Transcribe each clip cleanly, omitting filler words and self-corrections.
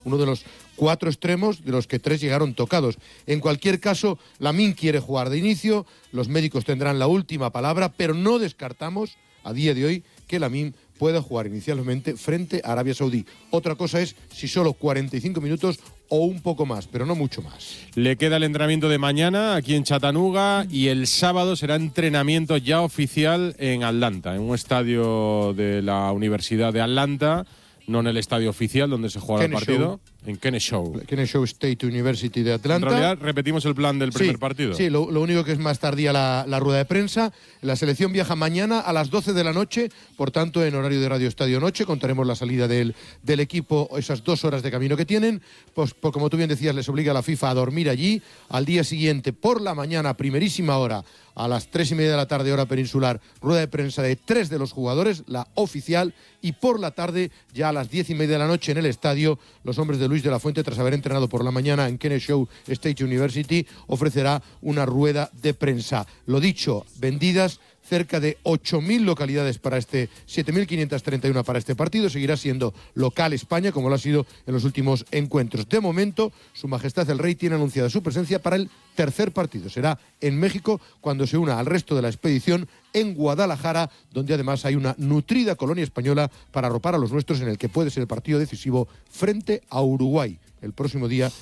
uno de los 4 extremos, de los que 3 llegaron tocados. En cualquier caso, Lamine quiere jugar de inicio, los médicos tendrán la última palabra, pero no descartamos a día de hoy que Lamine pueda jugar inicialmente frente a Arabia Saudí. Otra cosa es si solo 45 minutos o un poco más, pero no mucho más. Le queda el entrenamiento de mañana aquí en Chattanooga y el sábado será entrenamiento ya oficial en Atlanta, en un estadio de la Universidad de Atlanta, no en el estadio oficial donde se juega el partido. En Kennesaw. Kennesaw State University de Atlanta. En realidad, repetimos el plan del primer partido. Sí, lo único que es más tardía la rueda de prensa. La selección viaja mañana a las 12 de la noche, por tanto, en horario de Radio Estadio Noche. Contaremos la salida del equipo, esas 2 horas de camino que tienen. Pues como tú bien decías, les obliga a la FIFA a dormir allí. Al día siguiente, por la mañana, primerísima hora, a las 3:30 de la tarde, hora peninsular, rueda de prensa de 3 de los jugadores, la oficial, y por la tarde, ya a las 10:30 de la noche en el estadio, los hombres de Luis de la Fuente, tras haber entrenado por la mañana en Kennesaw State University, ofrecerá una rueda de prensa. Lo dicho, vendidas cerca de 8.000 localidades para 7.531 para este partido. Seguirá siendo local España, como lo ha sido en los últimos encuentros. De momento, Su Majestad el Rey tiene anunciada su presencia para el tercer partido. Será en México, cuando se una al resto de la expedición en Guadalajara, donde además hay una nutrida colonia española para arropar a los nuestros en el que puede ser el partido decisivo frente a Uruguay el próximo día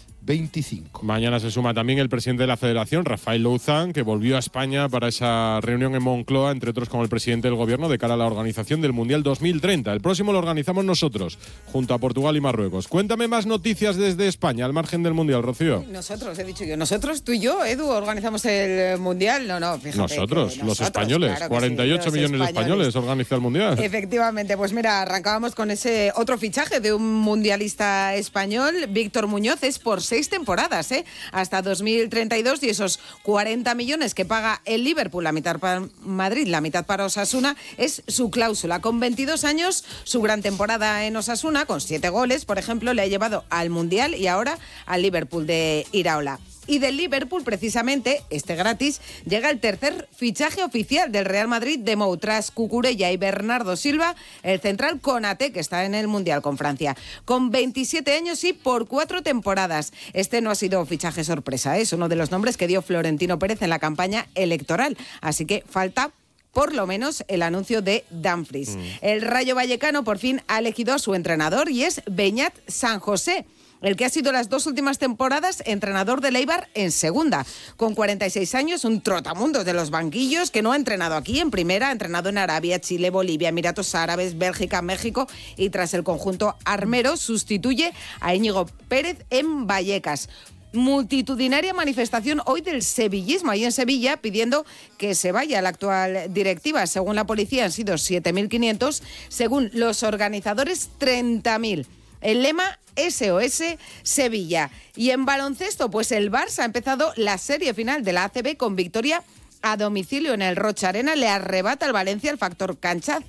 25. Mañana se suma también el presidente de la Federación, Rafael Louzán, que volvió a España para esa reunión en Moncloa, entre otros con el presidente del Gobierno, de cara a la organización del Mundial 2030. El próximo lo organizamos nosotros, junto a Portugal y Marruecos. Cuéntame más noticias desde España, al margen del Mundial, Rocío. Nosotros, he dicho yo. Nosotros, tú y yo, Edu, organizamos el Mundial. No, fíjate. Nosotros, los españoles. Claro 48 sí, millones de españoles organizan el Mundial. Efectivamente, pues mira, arrancábamos con ese otro fichaje de un mundialista español, Víctor Muñoz, es por 6 temporadas, hasta 2032, y esos 40 millones que paga el Liverpool, la mitad para Madrid, la mitad para Osasuna, es su cláusula. Con 22 años, su gran temporada en Osasuna, con 7 goles, por ejemplo, le ha llevado al Mundial y ahora al Liverpool de Iraola. Y del Liverpool, precisamente, gratis, llega el tercer fichaje oficial del Real Madrid de Mou, tras Cucurella y Bernardo Silva, el central Konaté, que está en el Mundial con Francia. Con 27 años y por 4 temporadas. Este no ha sido fichaje sorpresa, es uno de los nombres que dio Florentino Pérez en la campaña electoral. Así que falta por lo menos el anuncio de Dumfries. El Rayo Vallecano por fin ha elegido a su entrenador y es Beñat San José, el que ha sido las 2 últimas temporadas entrenador del Eibar en segunda. Con 46 años, un trotamundos de los banquillos que no ha entrenado aquí en primera, ha entrenado en Arabia, Chile, Bolivia, Emiratos Árabes, Bélgica, México, y tras el conjunto armero sustituye a Íñigo Pérez en Vallecas. Multitudinaria manifestación hoy del sevillismo ahí en Sevilla, pidiendo que se vaya la actual directiva. Según la policía han sido 7.500, según los organizadores 30.000. El lema SOS Sevilla. Y en baloncesto, pues el Barça ha empezado la serie final de la ACB con victoria a domicilio en el Rocha Arena. Le arrebata al Valencia el factor cancha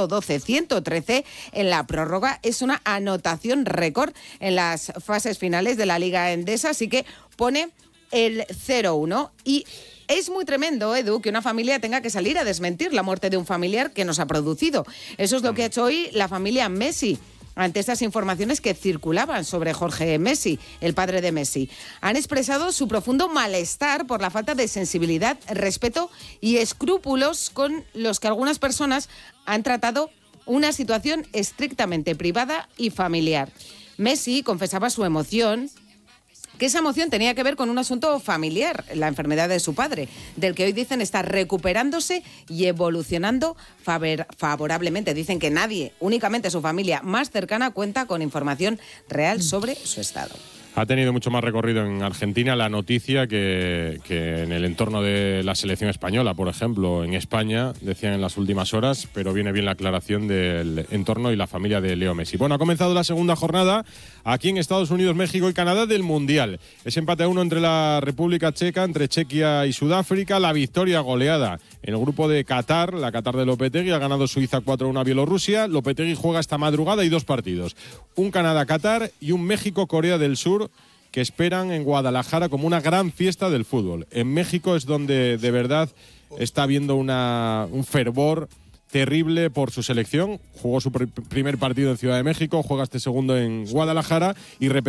112-113 en la prórroga. Es una anotación récord en las fases finales de la Liga Endesa, así que pone el 0-1. Y es muy tremendo, Edu, que una familia tenga que salir a desmentir la muerte de un familiar que nos ha producido. Eso es lo que ha hecho hoy la familia Messi ante estas informaciones que circulaban sobre Jorge Messi, el padre de Messi. Han expresado su profundo malestar por la falta de sensibilidad, respeto y escrúpulos con los que algunas personas han tratado una situación estrictamente privada y familiar. Messi confesaba su emoción, que esa emoción tenía que ver con un asunto familiar, la enfermedad de su padre, del que hoy dicen está recuperándose y evolucionando favorablemente. Dicen que nadie, únicamente su familia más cercana, cuenta con información real sobre su estado. Ha tenido mucho más recorrido en Argentina la noticia que en el entorno de la selección española, por ejemplo, en España, decían en las últimas horas, pero viene bien la aclaración del entorno y la familia de Leo Messi. Bueno, ha comenzado la segunda jornada aquí en Estados Unidos, México y Canadá del Mundial. Es empate a 1 entre la República Checa, entre Chequia y Sudáfrica. La victoria goleada en el grupo de Qatar, la Qatar de Lopetegui, ha ganado Suiza 4-1 a Bielorrusia. Lopetegui juega esta madrugada y 2 partidos. Un Canadá-Qatar y un México-Corea del Sur, que esperan en Guadalajara como una gran fiesta del fútbol. En México es donde de verdad está habiendo un fervor terrible por su selección. Jugó su primer partido en Ciudad de México, juega este segundo en Guadalajara y